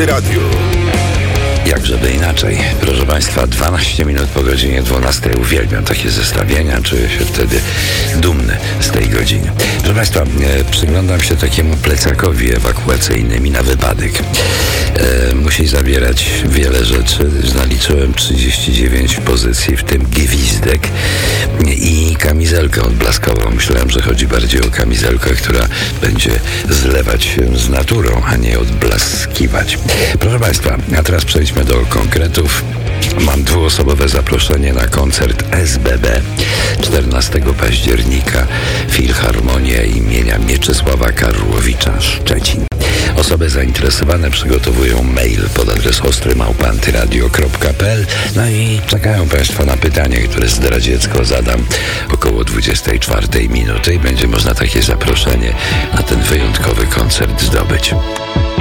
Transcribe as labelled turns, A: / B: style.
A: Antyradiu.
B: Jakżeby inaczej. Proszę Państwa, 12 minut po godzinie 12. Uwielbiam takie zestawienia. Czuję się wtedy dumny z tej godziny. Proszę Państwa, przyglądam się takiemu plecakowi ewakuacyjnemu na wypadek. Musi zawierać wiele rzeczy. Zaliczyłem 39 pozycji, w tym gwizdek i kamizelkę odblaskową. Myślałem, że chodzi bardziej o kamizelkę, która będzie zlewać się z naturą, a nie odblaskiwać. Proszę Państwa, a teraz przejdźmy do konkretów. Mam dwuosobowe zaproszenie na koncert SBB 14 października, Filharmonia imienia Mieczysława Karłowicza, Szczecin. Osoby zainteresowane przygotowują mail pod adres ostry@antyradio.pl. No i czekają Państwo na pytanie, które zdradziecko zadam około 24 minuty i będzie można takie zaproszenie na ten wyjątkowy koncert zdobyć.